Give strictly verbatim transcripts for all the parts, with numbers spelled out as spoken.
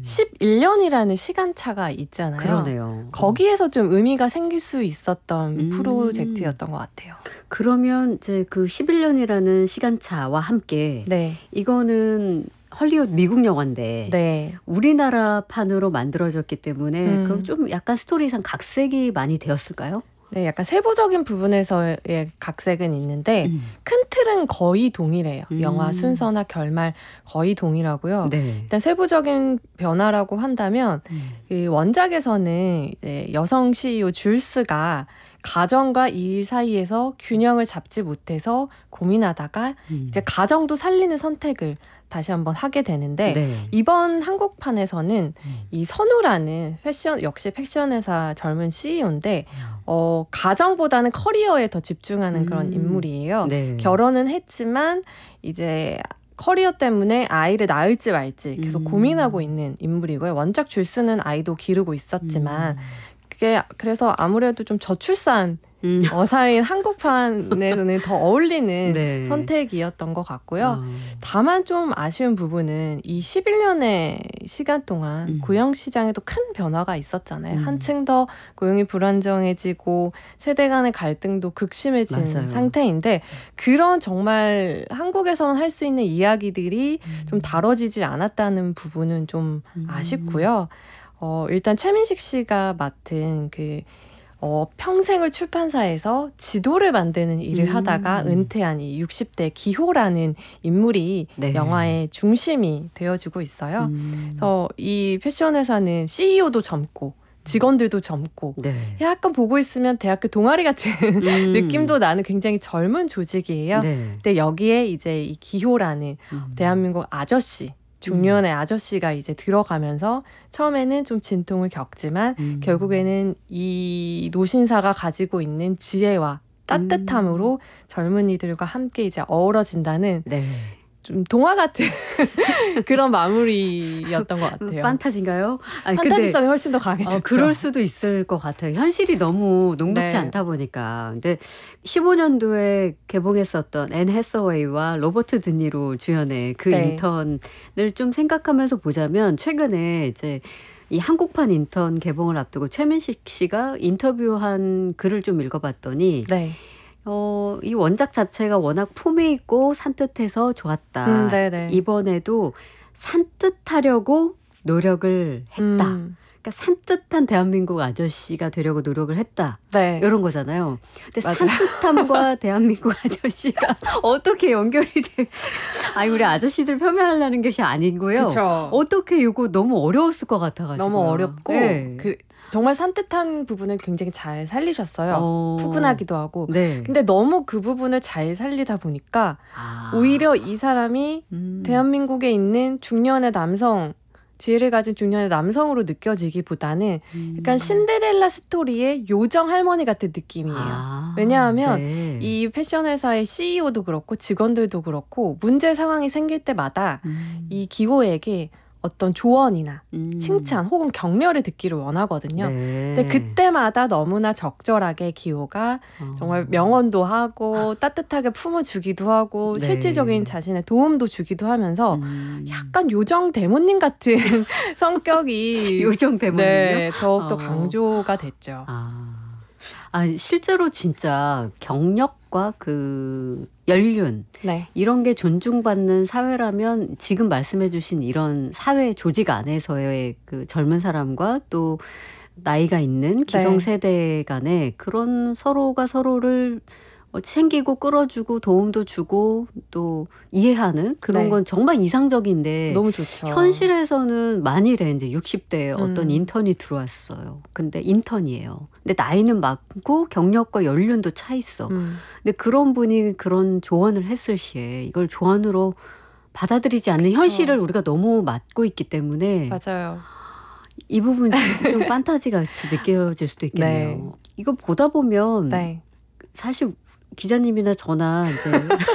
십일 년이라는 시간차가 있잖아요. 그러네요. 거기에서 좀 의미가 생길 수 있었던 음. 프로젝트였던 것 같아요. 그러면 이제 그 십일 년이라는 시간차와 함께 네. 이거는 헐리우드 미국 영화인데 네. 우리나라판으로 만들어졌기 때문에 음. 그럼 좀 약간 스토리상 각색이 많이 되었을까요? 네, 약간 세부적인 부분에서의 각색은 있는데 음. 큰 틀은 거의 동일해요. 음. 영화 순서나 결말 거의 동일하고요. 네. 일단 세부적인 변화라고 한다면 음. 그 원작에서는 이제 여성 씨이오 줄스가 가정과 일 사이에서 균형을 잡지 못해서 고민하다가 음. 이제 가정도 살리는 선택을 다시 한번 하게 되는데 네. 이번 한국판에서는 음. 이 선우라는 패션 역시 패션 회사 젊은 씨이오인데 어, 가정보다는 커리어에 더 집중하는 그런 음. 인물이에요. 네. 결혼은 했지만 이제 커리어 때문에 아이를 낳을지 말지 계속 음. 고민하고 있는 인물이고요. 원작 줄스는 아이도 기르고 있었지만 음. 그게 그래서 아무래도 좀 저출산 음. 어, 사회인 한국판에는 더 어울리는 네. 선택이었던 것 같고요. 어. 다만 좀 아쉬운 부분은 이 십일 년의 시간 동안 음. 고용시장에도 큰 변화가 있었잖아요. 음. 한층 더 고용이 불안정해지고 세대 간의 갈등도 극심해진 맞아요. 상태인데 그런 정말 한국에서만 할 수 있는 이야기들이 음. 좀 다뤄지지 않았다는 부분은 좀 음. 아쉽고요. 어, 일단 최민식 씨가 맡은 그 어, 평생을 출판사에서 지도를 만드는 일을 음. 하다가 은퇴한 이 육십 대 기호라는 인물이 네. 영화의 중심이 되어주고 있어요. 음. 그래서 이 패션 회사는 씨이오도 젊고 직원들도 젊고 네. 약간 보고 있으면 대학교 동아리 같은 음. 느낌도 나는 굉장히 젊은 조직이에요. 네. 근데 여기에 이제 이 기호라는 음. 대한민국 아저씨 중년의 아저씨가 이제 들어가면서 처음에는 좀 진통을 겪지만 음. 결국에는 이 노신사가 가지고 있는 지혜와 따뜻함으로 음. 젊은이들과 함께 이제 어우러진다는 네. 좀 동화 같은 그런 마무리였던 것 같아요. 판타지인가요? 아니, 판타지성이 훨씬 더 강해졌죠. 어, 그럴 수도 있을 것 같아요. 현실이 너무 녹록지 네. 않다 보니까. 근데 십오 년도에 개봉했었던 앤 해서웨이와 로버트 드니로 주연의 그 네. 인턴을 좀 생각하면서 보자면 최근에 이제 이 한국판 인턴 개봉을 앞두고 최민식 씨가 인터뷰한 글을 좀 읽어봤더니 네. 어, 이 원작 자체가 워낙 품이 있고 산뜻해서 좋았다. 음, 네네. 이번에도 산뜻하려고 노력을 했다. 음, 그러니까 산뜻한 대한민국 아저씨가 되려고 노력을 했다. 네. 이런 거잖아요. 근데 맞아요. 산뜻함과 대한민국 아저씨가 어떻게 연결이 돼? 아니 우리 아저씨들 폄훼하려는 것이 아니고요. 그쵸. 어떻게 이거 너무 어려웠을 것 같아가지고. 너무 어렵고 네. 그, 정말 산뜻한 부분을 굉장히 잘 살리셨어요. 어. 푸근하기도 하고. 네. 근데 너무 그 부분을 잘 살리다 보니까 아. 오히려 이 사람이 음. 대한민국에 있는 중년의 남성, 지혜를 가진 중년의 남성으로 느껴지기보다는 음. 약간 신데렐라 스토리의 요정 할머니 같은 느낌이에요. 아, 왜냐하면 네. 이 패션 회사의 씨이오도 그렇고 직원들도 그렇고 문제 상황이 생길 때마다 음. 이 기호에게 어떤 조언이나 음. 칭찬 혹은 격려를 듣기를 원하거든요. 네. 근데 그때마다 너무나 적절하게 기호가 어. 정말 명언도 하고 따뜻하게 품어주기도 하고 네. 실질적인 자신의 도움도 주기도 하면서 음. 약간 요정 대모님 같은 성격이 요정 대모님이요? 네, 더욱더 어. 강조가 됐죠. 아. 아, 실제로 진짜 경력과 그 연륜 네. 이런 게 존중받는 사회라면 지금 말씀해 주신 이런 사회 조직 안에서의 그 젊은 사람과 또 나이가 있는 기성세대 간에 그런 서로가 서로를 챙기고 끌어주고 도움도 주고 또 이해하는 그런 네. 건 정말 이상적인데 너무 좋죠. 현실에서는 만일에 이제 육십 대에 어떤 음. 인턴이 들어왔어요. 근데 인턴이에요. 근데 나이는 많고 경력과 연륜도 차 있어. 음. 근데 그런 분이 그런 조언을 했을 시에 이걸 조언으로 받아들이지 않는 그쵸. 현실을 우리가 너무 맞고 있기 때문에 맞아요. 이 부분 좀, 좀 판타지 같이 느껴질 수도 있겠네요. 네. 이거 보다 보면 네. 사실 기자님이나 저나 이제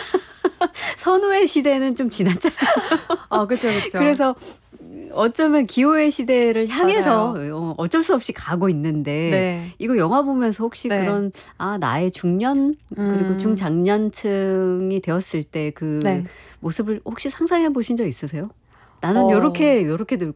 선우의 시대는 좀 지났잖아요. 아, 그렇죠, 그렇죠. 그래서 어쩌면 기호의 시대를 향해서 맞아요. 어쩔 수 없이 가고 있는데 네. 이거 영화 보면서 혹시 네. 그런 아 나의 중년 그리고 음. 중장년층이 되었을 때 그 네. 모습을 혹시 상상해 보신 적 있으세요? 나는 어. 요렇게 요렇게 늙